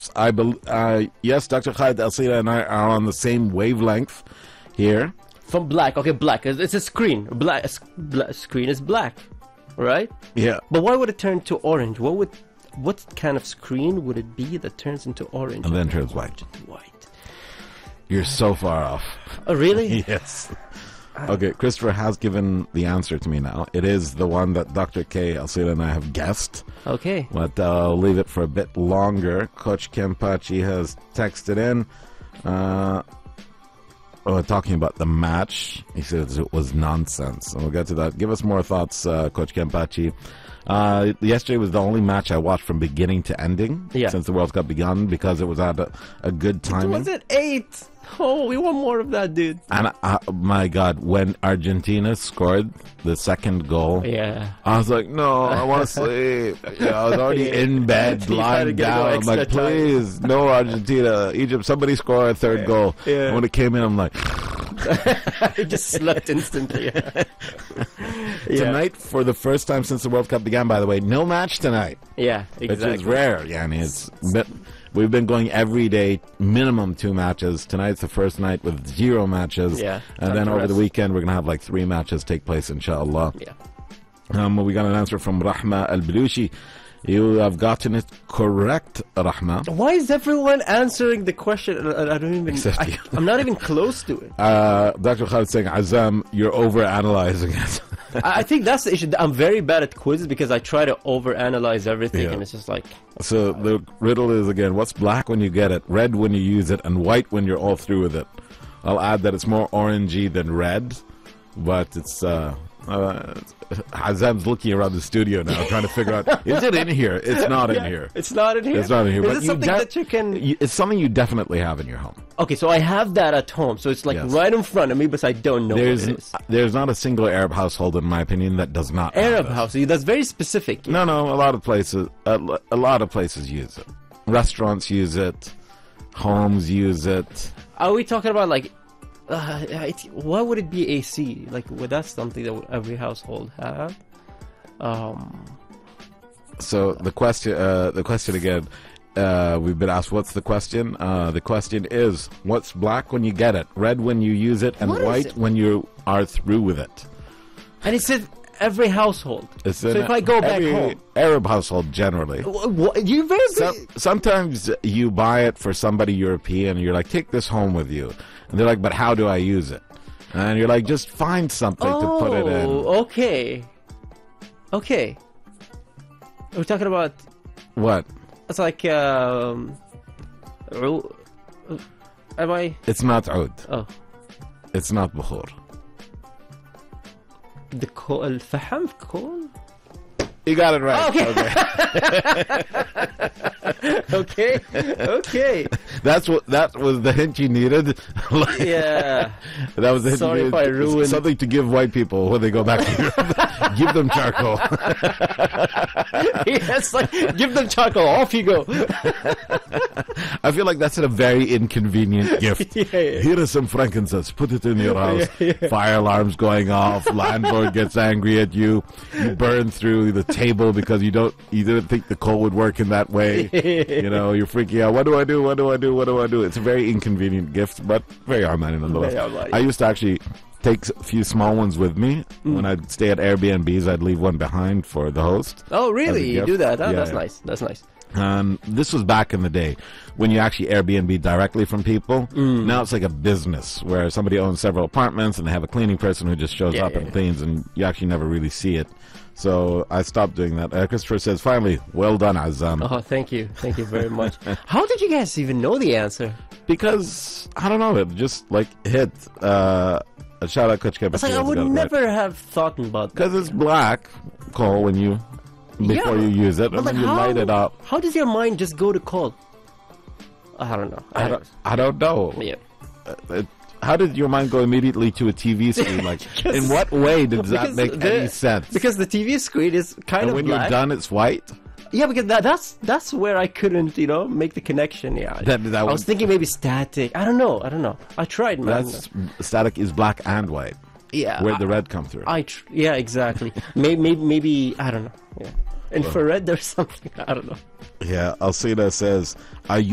Yes, Dr. Khalid Alsina and I are on the same wavelength here. From black, okay, black. It's a screen. Screen is black, right? Yeah. But why would it turn to orange? What kind of screen would it be that turns into orange? And then turns white. White. You're so far off. Oh, really? Yes. Okay, Christopher has given the answer to me now. It is the one that Dr. K. Alsina and I have guessed. Okay. But I'll leave it for a bit longer. Coach Kempachi has texted in. Talking about the match. He says it was nonsense. And we'll get to that. Give us more thoughts, Coach Kempachi. Yesterday was the only match I watched from beginning to ending since the World Cup began because it was at a good timing. It was at 8. Oh, we want more of that, dude. And my God, when Argentina scored the second goal, I was like, no, I want to sleep. I was already in bed, lying down. I'm like, please, no Argentina, Egypt, somebody score a third goal. And when it came in, I'm like, I just slept instantly. Tonight, for the first time since the World Cup began, by the way, no match tonight. Yeah, exactly. Which is rare. We've been going every day, minimum 2 matches. Tonight's the first night with 0 matches. Yeah. And then over the weekend, we're going to have like 3 matches take place, inshallah. Yeah. We got an answer from Rahma Al-Balushi. You have gotten it correct, Rahma. Why is everyone answering the question? I don't even... I'm not even close to it. Dr. Khalid saying, Azam, you're over-analyzing it. I think that's the issue. I'm very bad at quizzes because I try to over-analyze everything, and it's just like... So the riddle is, again, what's black when you get it, red when you use it, and white when you're all through with it? I'll add that it's more orangey than red, but it's... Azam's looking around the studio now trying to figure out, is it in here? It's not in here. It's not in here? It's not in here. Is it something that you can... It's something you definitely have in your home. Okay, so I have that at home. So it's like right in front of me, but I don't know what it is. There's not a single Arab household, in my opinion, that does not Arab have house? That's very specific. No, a lot of places use it. Restaurants use it. Homes use it. Are we talking about like... why would it be AC? Like, that's something that every household have. So the question again, we've been asked, what's the question? The question is, what's black when you get it, red when you use it, and white when you are through with it? And it said every household. So if I go back home, Arab household generally. You very sometimes you buy it for somebody European, and you're like, take this home with you. And they're like, but how do I use it? And you're like, just find something to put it in. Okay. We're talking about... What? It's like... Am I... It's not oud. Oh. It's not bukhur. The coal... Al-faham? Coal? You got it right. Okay. Okay. That was the hint you needed. Yeah. That was the hint. Sorry if I ruined something to give white people when they go back to Europe. Give them charcoal. Yes, like give them charcoal. Off you go. I feel like that's a very inconvenient gift. Here is some frankincense. Put it in your house. Fire alarms going off. Landlord gets angry at you. You burn through the table because you didn't think the coal would work in that way. You're freaking out. What do I do? It's a very inconvenient gift, but very Omani nonetheless. I used to actually take a few small ones with me. When I'd stay at Airbnbs, I'd leave one behind for the host. Oh, really? You do that? Oh, that's nice. That's nice. This was back in the day when you actually Airbnb directly from people. Now it's like a business where somebody owns several apartments and they have a cleaning person who just shows up and cleans, and you actually never really see it. So I stopped doing that. Christopher says, finally, well done, Azam. Oh, thank you. Thank you very much. How did you guys even know the answer? Because, I don't know, it just hit. Shout out Coach Kempachi. It's like I would never have thought about that. Because it's black coal when you... Before you use it, and then you light it up. How does your mind just go to coal? I don't know. I don't know. Yeah. How did your mind go immediately to a TV screen? Like, in what way does that make any sense? Because the TV screen is kind of when black. You're done, it's white. Yeah, because that's where I couldn't, make the connection. Yeah, I was thinking maybe static. I don't know. I tried, man. Static is black and white. Yeah, where the red come through. Yeah, exactly. maybe I don't know. Yeah, infrared or something. I don't know. Yeah, Alcina says, are you